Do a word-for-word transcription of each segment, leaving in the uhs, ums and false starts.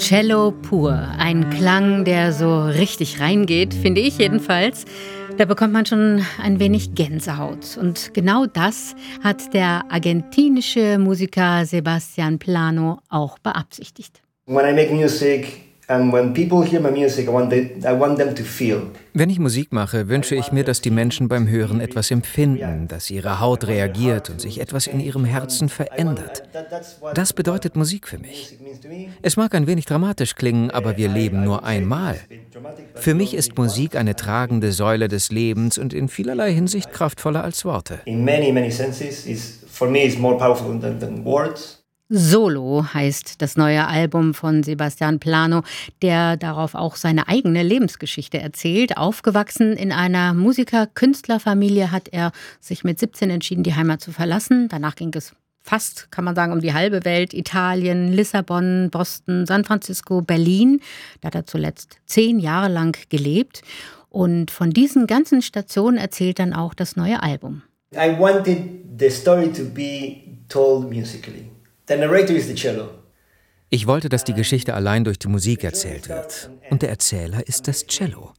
Cello pur, ein Klang, der so richtig reingeht, finde ich jedenfalls. Da bekommt man schon ein wenig Gänsehaut. Und genau das hat der argentinische Musiker Sebastián Plano auch beabsichtigt. When I make music and when people hear my music, I want, they, I want them to feel. Wenn ich Musik mache, wünsche ich mir, dass die Menschen beim Hören etwas empfinden, dass ihre Haut reagiert und sich etwas in ihrem Herzen verändert. Das bedeutet Musik für mich. Es mag ein wenig dramatisch klingen, aber wir leben nur einmal. Für mich ist Musik eine tragende Säule des Lebens und in vielerlei Hinsicht kraftvoller als Worte. In many, many senses, is, for me, it's more powerful than, than words. Solo heißt das neue Album von Sebastián Plano, der darauf auch seine eigene Lebensgeschichte erzählt. Aufgewachsen in einer Musiker-Künstlerfamilie hat er sich mit siebzehn entschieden, die Heimat zu verlassen. Danach ging es fast, kann man sagen, um die halbe Welt. Italien, Lissabon, Boston, San Francisco, Berlin. Da hat er zuletzt zehn Jahre lang gelebt. Und von diesen ganzen Stationen erzählt dann auch das neue Album. I wanted the story to be told musically. The narrator is the cello. Ich wollte, dass die Geschichte allein durch die Musik erzählt wird. Und der Erzähler ist das Cello.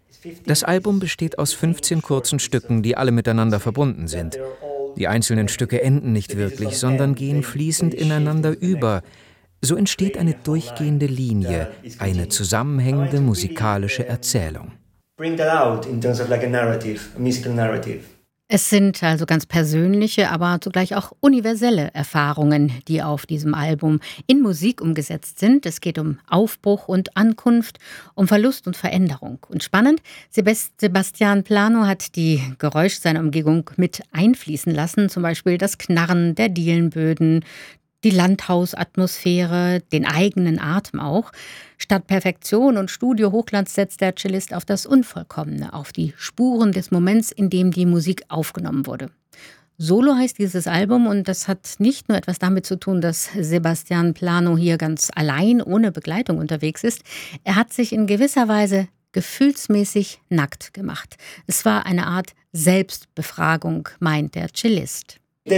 Das Album besteht aus fünfzehn kurzen Stücken, die alle miteinander verbunden sind. Die einzelnen Stücke enden nicht wirklich, sondern gehen fließend ineinander über. So entsteht eine durchgehende Linie, eine zusammenhängende musikalische Erzählung. Bring that out in terms of like a narrative, a musical narrative. Es sind also ganz persönliche, aber zugleich auch universelle Erfahrungen, die auf diesem Album in Musik umgesetzt sind. Es geht um Aufbruch und Ankunft, um Verlust und Veränderung. Und spannend, Sebastián Plano hat die Geräusche seiner Umgebung mit einfließen lassen, zum Beispiel das Knarren der Dielenböden, die Landhausatmosphäre, den eigenen Atem auch. Statt Perfektion und Studio-Hochglanz setzt der Cellist auf das Unvollkommene, auf die Spuren des Moments, in dem die Musik aufgenommen wurde. Solo heißt dieses Album und das hat nicht nur etwas damit zu tun, dass Sebastián Plano hier ganz allein ohne Begleitung unterwegs ist. Er hat sich in gewisser Weise gefühlsmäßig nackt gemacht. Es war eine Art Selbstbefragung, meint der Cellist.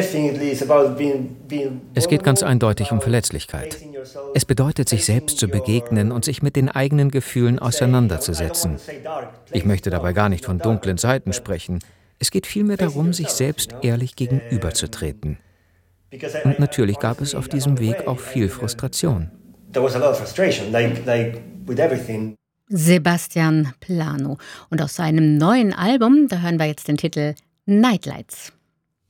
Es geht ganz eindeutig um Verletzlichkeit. Es bedeutet, sich selbst zu begegnen und sich mit den eigenen Gefühlen auseinanderzusetzen. Ich möchte dabei gar nicht von dunklen Seiten sprechen. Es geht vielmehr darum, sich selbst ehrlich gegenüberzutreten. Und natürlich gab es auf diesem Weg auch viel Frustration. Sebastián Plano. Und aus seinem neuen Album, da hören wir jetzt den Titel Nightlights.